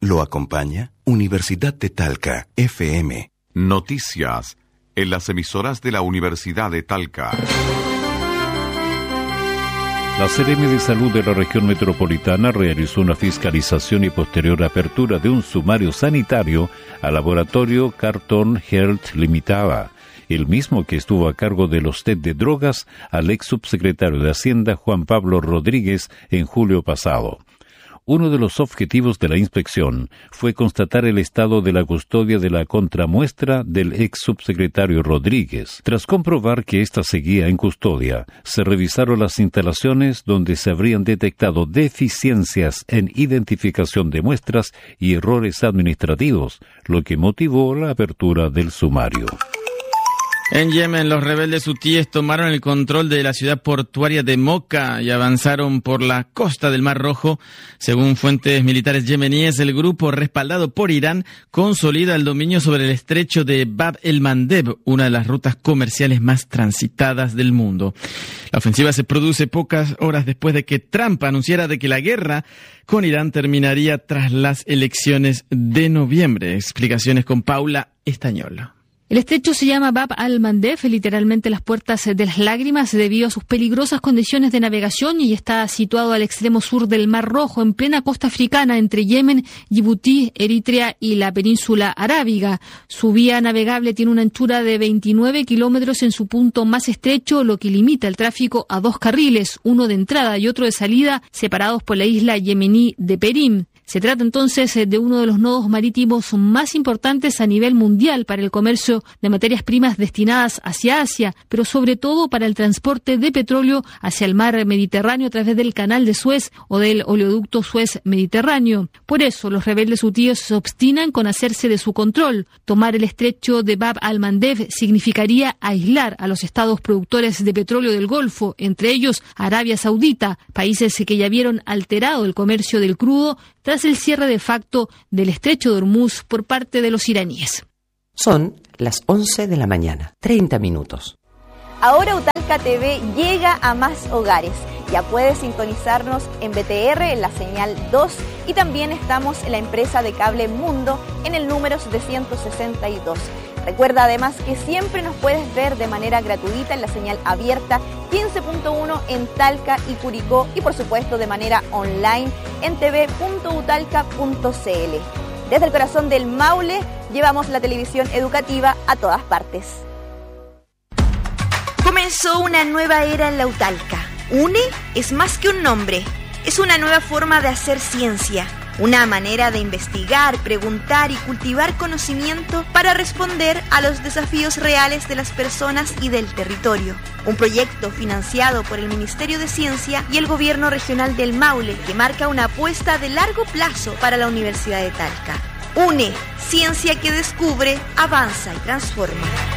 Lo acompaña Universidad de Talca, FM. Noticias en las emisoras de la Universidad de Talca. La CRM de Salud de la región metropolitana realizó una fiscalización y posterior apertura de un sumario sanitario al laboratorio Carton Health Limitada, el mismo que estuvo a cargo de los test de drogas al ex subsecretario de Hacienda Juan Pablo Rodríguez en julio pasado. Uno de los objetivos de la inspección fue constatar el estado de la custodia de la contramuestra del ex subsecretario Rodríguez. Tras comprobar que ésta seguía en custodia, se revisaron las instalaciones donde se habrían detectado deficiencias en identificación de muestras y errores administrativos, lo que motivó la apertura del sumario. En Yemen, los rebeldes hutíes tomaron el control de la ciudad portuaria de Mocha y avanzaron por la costa del Mar Rojo. Según fuentes militares yemeníes, el grupo, respaldado por Irán, consolida el dominio sobre el estrecho de Bab el-Mandeb, una de las rutas comerciales más transitadas del mundo. La ofensiva se produce pocas horas después de que Trump anunciara de que la guerra con Irán terminaría tras las elecciones de noviembre. Explicaciones con Paula Estañol. El estrecho se llama Bab al-Mandeb, literalmente las puertas de las lágrimas, debido a sus peligrosas condiciones de navegación, y está situado al extremo sur del Mar Rojo, en plena costa africana, entre Yemen, Djibouti, Eritrea y la península arábiga. Su vía navegable tiene una anchura de 29 kilómetros en su punto más estrecho, lo que limita el tráfico a 2 carriles, uno de entrada y otro de salida, separados por la isla yemení de Perim. Se trata entonces de uno de los nodos marítimos más importantes a nivel mundial para el comercio de materias primas destinadas hacia Asia, pero sobre todo para el transporte de petróleo hacia el mar Mediterráneo a través del canal de Suez o del oleoducto Suez-Mediterráneo. Por eso, los rebeldes hutíes se obstinan con hacerse de su control. Tomar el estrecho de Bab al-Mandeb significaría aislar a los estados productores de petróleo del Golfo, entre ellos Arabia Saudita, países que ya vieron alterado el comercio del crudo tras el cierre de facto del estrecho de Hormuz por parte de los iraníes. Son las 11 de la mañana, 30 minutos. Ahora Utalca TV llega a más hogares. Ya puedes sintonizarnos en BTR en la señal 2 y también estamos en la empresa de cable Mundo en el número 762. Recuerda además que siempre nos puedes ver de manera gratuita en la señal abierta 15.1 en Talca y Curicó, y por supuesto de manera online en tv.utalca.cl. Desde el corazón del Maule llevamos la televisión educativa a todas partes. Comenzó una nueva era en la Utalca. UNE es más que un nombre, es una nueva forma de hacer ciencia. Una manera de investigar, preguntar y cultivar conocimiento para responder a los desafíos reales de las personas y del territorio. Un proyecto financiado por el Ministerio de Ciencia y el Gobierno Regional del Maule, que marca una apuesta de largo plazo para la Universidad de Talca. UNE, ciencia que descubre, avanza y transforma.